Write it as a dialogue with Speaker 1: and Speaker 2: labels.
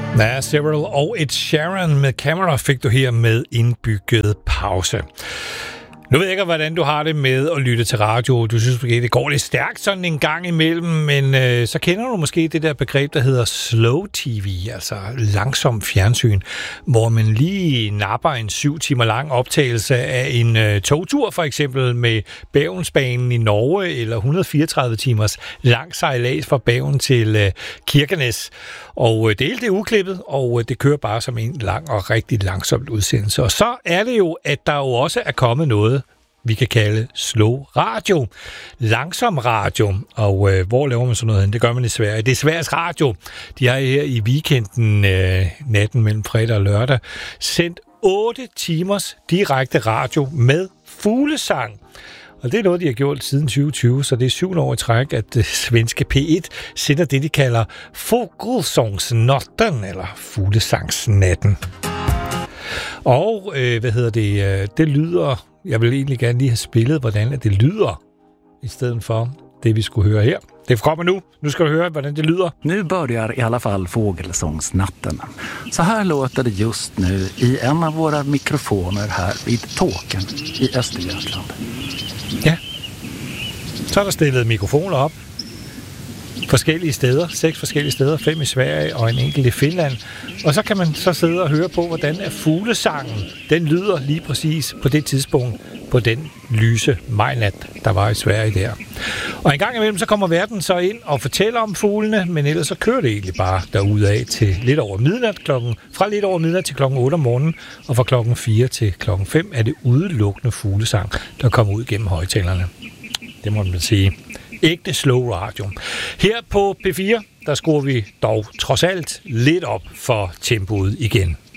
Speaker 1: Ja, Several og Ed Sheeran med Camera fik du her med indbygget pause. Nu ved jeg ikke, hvordan du har det med at lytte til radio. Du synes måske, det går lidt stærkt sådan en gang imellem, men så kender du måske det der begreb, der hedder slow TV, altså langsom fjernsyn, hvor man lige napper en 7 timer lang optagelse af en togtur, for eksempel med Bergensbanen i Norge, eller 134 timers lang sejlads fra Bergen til Kirkenes. Og det hele er uklippet, og det kører bare som en lang og rigtig langsomt udsendelse. Og så er det jo, at der jo også er kommet noget, vi kan kalde slow radio, langsom radio. Og hvor laver man sådan noget hen? Det gør man i Sverige. Det er Sveriges Radio. De har her i weekenden, natten mellem fredag og lørdag, sendt 8 timers direkte radio med fuglesang. Og det er noget, de har gjort siden 2020, så det er 7 år i træk, at det svenske P1 sender det, de kalder Fågelsångsnatten, eller Fuglesangsnatten. Og, det lyder, jeg vil egentlig gerne lige have spillet, hvordan det lyder, i stedet for det, vi skulle høre her. Det kommer nu. Nu skal du høre, hvordan det lyder.
Speaker 2: Nu börjar i alla fall Fågelsångsnatten. Så här låter det just nu i en av våra mikrofoner här vid Tåken i Östergötland.
Speaker 1: Ja, så er der stillet mikrofoner op forskellige steder, 6 forskellige steder, 5 i Sverige og en enkelt i Finland. Og så kan man så sidde og høre på, hvordan er fuglesangen, den lyder lige præcis på det tidspunkt, på den lyse majnat, der var i Sverige der. Og en gang imellem, så kommer verden så ind og fortæller om fuglene, men ellers så kører det egentlig bare derudad til lidt over midnat, fra lidt over midnat til klokken 8 om morgenen, og fra klokken 4 til klokken 5 er det udelukkende fuglesang, der kommer ud gennem højtalerne. Det må man sige. Ægte slow radio. Her på P4, der skruer vi dog trods alt lidt op for tempoet igen.